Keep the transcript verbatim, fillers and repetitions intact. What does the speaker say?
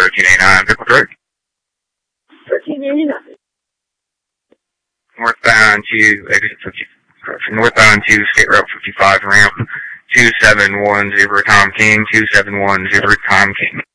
thirteen eighty-nine, Pickle Road. thirteen eighty-nine. Northbound to exit fifty, correction, northbound to State Route fifty-five ramp, two seven one zero Tom King, two seven one zero Tom King.